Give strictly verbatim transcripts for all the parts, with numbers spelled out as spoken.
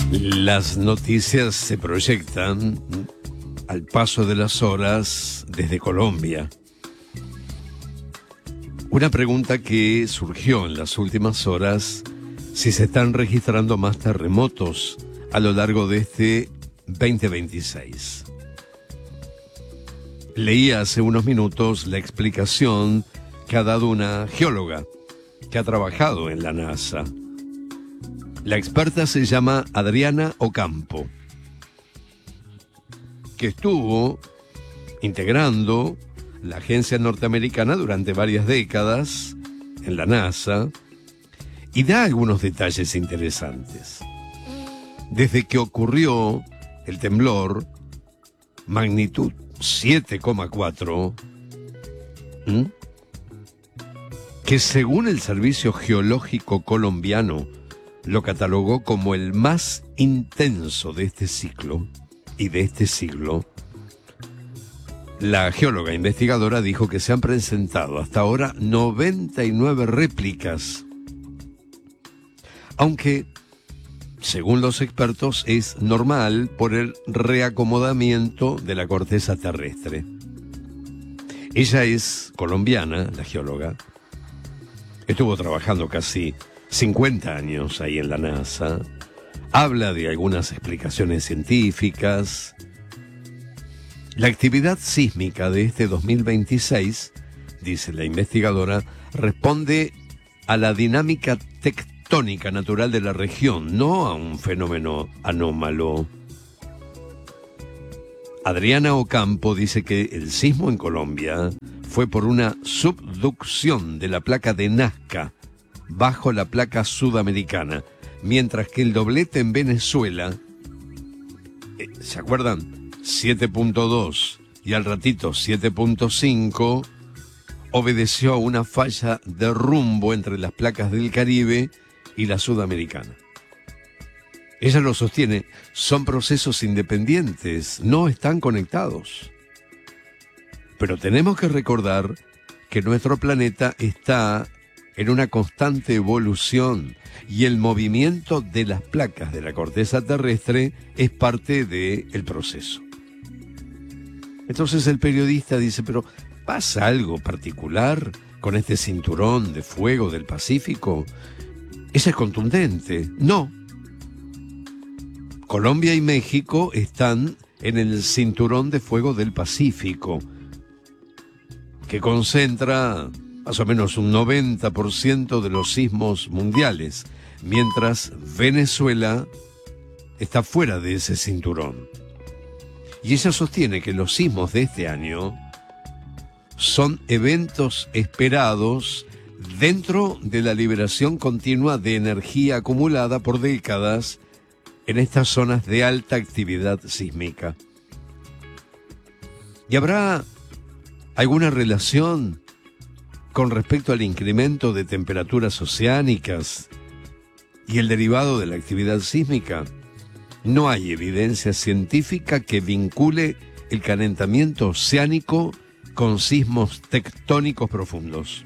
Las noticias se proyectan al paso de las horas desde Colombia. Una pregunta que surgió en las últimas horas: si se están registrando más terremotos a lo largo de este veinte veintiséis. Leí hace unos minutos la explicación que ha dado una geóloga que ha trabajado en la NASA. La experta se llama Adriana Ocampo, que estuvo integrando la agencia norteamericana durante varias décadas en la NASA, y da algunos detalles interesantes. Desde que ocurrió el temblor, magnitud siete coma cuatro, ¿m? que según el Servicio Geológico Colombiano lo catalogó como el más intenso de este ciclo y de este siglo, la geóloga investigadora dijo que se han presentado hasta ahora noventa y nueve réplicas, aunque, según los expertos, es normal por el reacomodamiento de la corteza terrestre. Ella es colombiana, la geóloga. Estuvo trabajando casi cincuenta años ahí en la NASA. Habla de algunas explicaciones científicas. La actividad sísmica de este dos mil veintiséis, dice la investigadora, responde a la dinámica tectónica natural de la región, no a un fenómeno anómalo. Adriana Ocampo dice que el sismo en Colombia fue por una subducción de la placa de Nazca bajo la placa sudamericana, mientras que el doblete en Venezuela, ¿se acuerdan? siete punto dos y al ratito siete punto cinco, obedeció a una falla de rumbo entre las placas del Caribe y la sudamericana. Ella lo sostiene, son procesos independientes, no están conectados. Pero tenemos que recordar que nuestro planeta está en una constante evolución y el movimiento de las placas de la corteza terrestre es parte del proceso. Entonces el periodista dice, pero ¿pasa algo particular con este cinturón de fuego del Pacífico? Ese es contundente. No. Colombia y México están en el cinturón de fuego del Pacífico, que concentra más o menos un noventa por ciento de los sismos mundiales, mientras Venezuela está fuera de ese cinturón. Y ella sostiene que los sismos de este año son eventos esperados dentro de la liberación continua de energía acumulada por décadas en estas zonas de alta actividad sísmica. ¿Y habrá alguna relación con respecto al incremento de temperaturas oceánicas y el derivado de la actividad sísmica? No hay evidencia científica que vincule el calentamiento oceánico con sismos tectónicos profundos.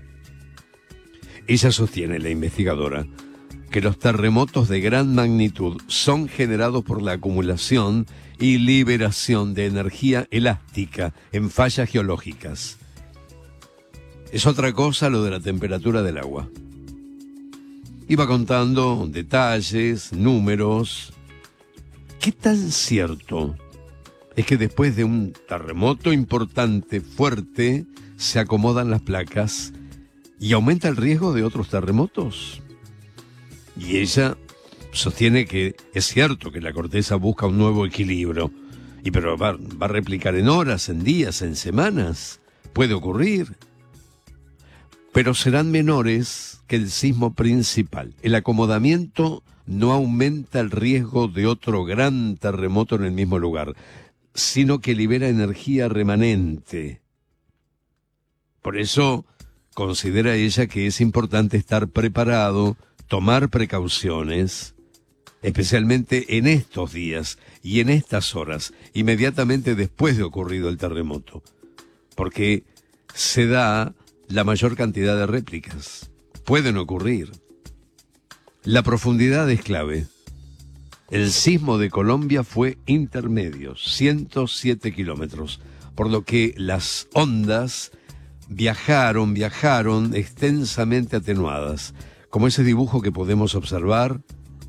Ella sostiene, la investigadora, que los terremotos de gran magnitud son generados por la acumulación y liberación de energía elástica en fallas geológicas. Es otra cosa lo de la temperatura del agua. Iba contando detalles, números. ¿Qué tan cierto es que después de un terremoto importante, fuerte, se acomodan las placas y aumenta el riesgo de otros terremotos? Y ella sostiene que es cierto que la corteza busca un nuevo equilibrio, y pero va, va a replicar en horas, en días, en semanas. Puede ocurrir, pero serán menores que el sismo principal. El acomodamiento no aumenta el riesgo de otro gran terremoto en el mismo lugar, sino que libera energía remanente. Por eso considera ella que es importante estar preparado, tomar precauciones, especialmente en estos días y en estas horas, inmediatamente después de ocurrido el terremoto, porque se da la mayor cantidad de réplicas. Pueden ocurrir. La profundidad es clave. El sismo de Colombia fue intermedio, ciento siete kilómetros, por lo que las ondas viajaron, viajaron extensamente atenuadas, como ese dibujo que podemos observar,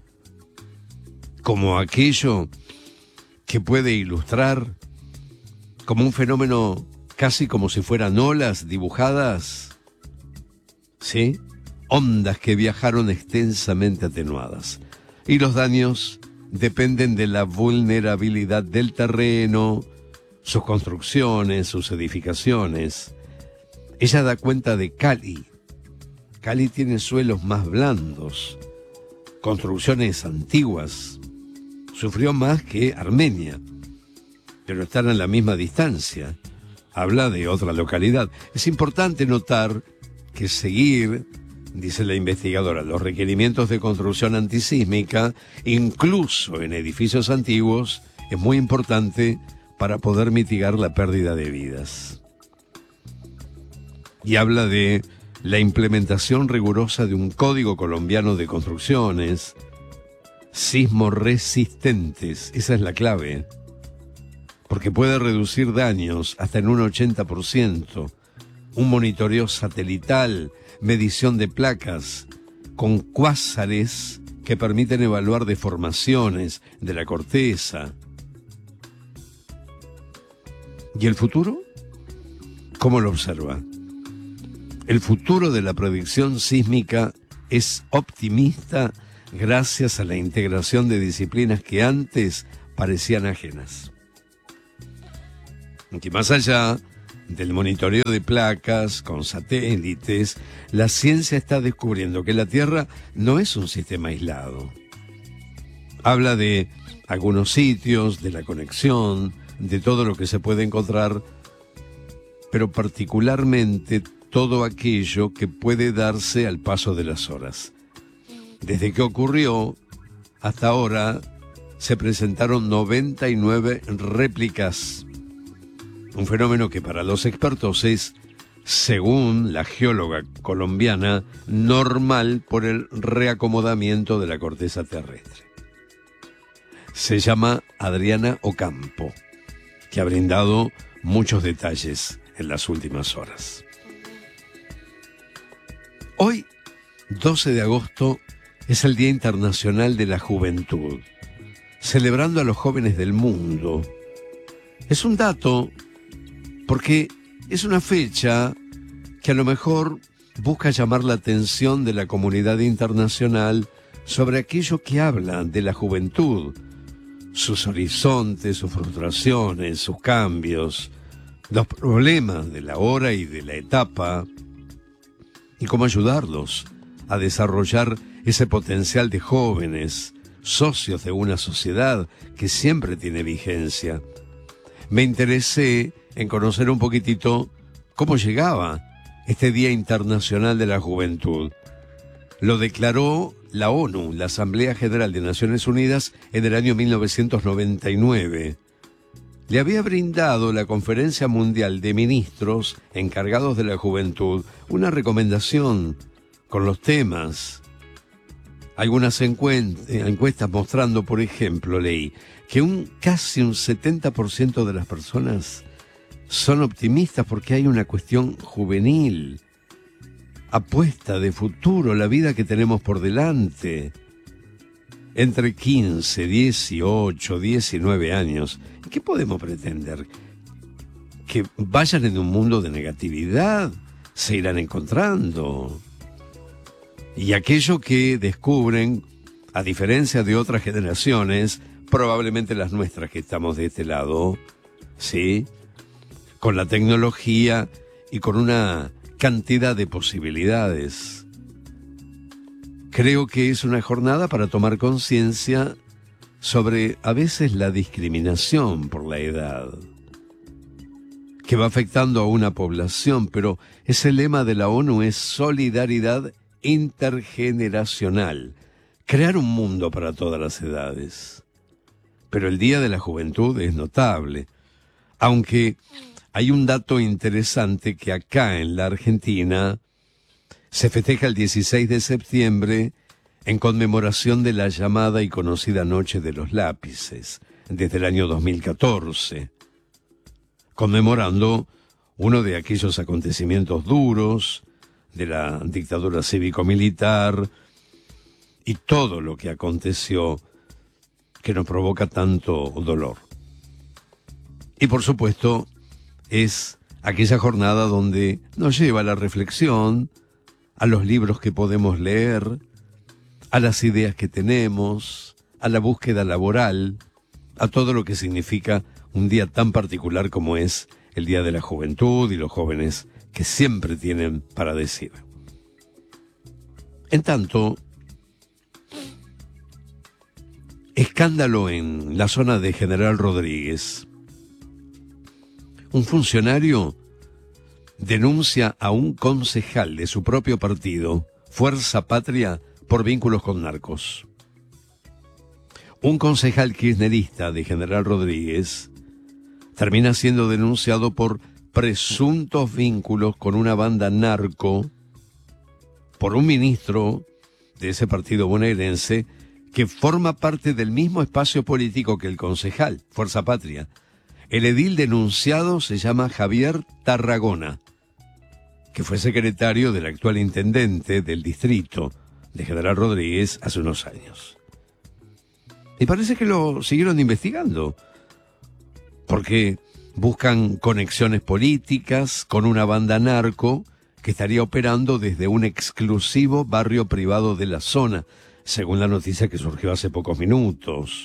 como aquello que puede ilustrar, como un fenómeno casi como si fueran olas dibujadas, ¿sí? Ondas que viajaron extensamente atenuadas. Y los daños dependen de la vulnerabilidad del terreno, sus construcciones, sus edificaciones. Ella da cuenta de Cali. Cali tiene suelos más blandos, construcciones antiguas. Sufrió más que Armenia, pero están a la misma distancia. Habla de otra localidad. Es importante notar que seguir, dice la investigadora, los requerimientos de construcción antisísmica, incluso en edificios antiguos, es muy importante para poder mitigar la pérdida de vidas. Y habla de la implementación rigurosa de un código colombiano de construcciones, sismo resistentes, esa es la clave, porque puede reducir daños hasta en un ochenta por ciento, un monitoreo satelital, medición de placas, con cuásares que permiten evaluar deformaciones de la corteza. ¿Y el futuro? ¿Cómo lo observa? El futuro de la predicción sísmica es optimista gracias a la integración de disciplinas que antes parecían ajenas. Y más allá del monitoreo de placas con satélites, la ciencia está descubriendo que la Tierra no es un sistema aislado. Habla de algunos sitios, de la conexión, de todo lo que se puede encontrar, pero particularmente todo aquello que puede darse al paso de las horas. Desde que ocurrió hasta ahora se presentaron noventa y nueve réplicas. Un fenómeno que para los expertos es, según la geóloga colombiana, normal por el reacomodamiento de la corteza terrestre. Se llama Adriana Ocampo, que ha brindado muchos detalles en las últimas horas. Hoy, doce de agosto, es el Día Internacional de la Juventud, celebrando a los jóvenes del mundo. Es un dato porque es una fecha que a lo mejor busca llamar la atención de la comunidad internacional sobre aquello que habla de la juventud, sus horizontes, sus frustraciones, sus cambios, los problemas de la hora y de la etapa, y cómo ayudarlos a desarrollar ese potencial de jóvenes, socios de una sociedad que siempre tiene vigencia. Me interesé en conocer un poquitito cómo llegaba este Día Internacional de la Juventud. Lo declaró la ONU, la Asamblea General de Naciones Unidas, en el año mil novecientos noventa y nueve. Le había brindado la Conferencia Mundial de Ministros encargados de la Juventud una recomendación con los temas. Algunas encuestas mostrando, por ejemplo, leí que un casi un setenta por ciento de las personas son optimistas porque hay una cuestión juvenil, apuesta de futuro, la vida que tenemos por delante. Entre quince, dieciocho, diecinueve años, ¿qué podemos pretender? ¿Que vayan en un mundo de negatividad? Se irán encontrando. Y aquello que descubren, a diferencia de otras generaciones, probablemente las nuestras que estamos de este lado, ¿sí?, con la tecnología y con una cantidad de posibilidades. Creo que es una jornada para tomar conciencia sobre, a veces, la discriminación por la edad, que va afectando a una población, pero ese lema de la ONU es solidaridad intergeneracional, crear un mundo para todas las edades. Pero el Día de la Juventud es notable, aunque hay un dato interesante que acá en la Argentina se festeja el dieciséis de septiembre en conmemoración de la llamada y conocida Noche de los Lápices, desde el año dos mil catorce, conmemorando uno de aquellos acontecimientos duros de la dictadura cívico-militar y todo lo que aconteció que nos provoca tanto dolor. Y por supuesto, es aquella jornada donde nos lleva a la reflexión, a los libros que podemos leer, a las ideas que tenemos, a la búsqueda laboral, a todo lo que significa un día tan particular como es el Día de la Juventud y los jóvenes que siempre tienen para decir. En tanto, escándalo en la zona de General Rodríguez. Un funcionario denuncia a un concejal de su propio partido, Fuerza Patria, por vínculos con narcos. Un concejal kirchnerista de General Rodríguez termina siendo denunciado por presuntos vínculos con una banda narco por un ministro de ese partido bonaerense que forma parte del mismo espacio político que el concejal, Fuerza Patria. El edil denunciado se llama Javier Tarragona, que fue secretario del actual intendente del distrito de General Rodríguez hace unos años. Y parece que lo siguieron investigando, porque buscan conexiones políticas con una banda narco que estaría operando desde un exclusivo barrio privado de la zona, según la noticia que surgió hace pocos minutos.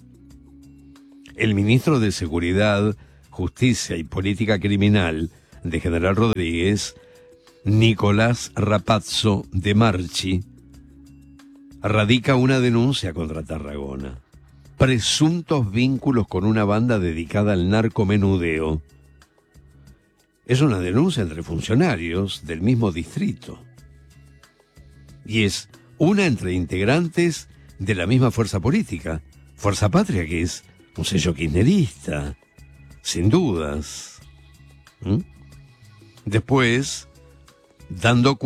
El ministro de Seguridad, Justicia y Política Criminal de General Rodríguez, Nicolás Rapazzo de Marchi, radica una denuncia contra Tarragona. Presuntos vínculos con una banda dedicada al narcomenudeo. Es una denuncia entre funcionarios del mismo distrito. Y es una entre integrantes de la misma fuerza política, Fuerza Patria, que es un sello kirchnerista, sin dudas. ¿Mm? Después, dando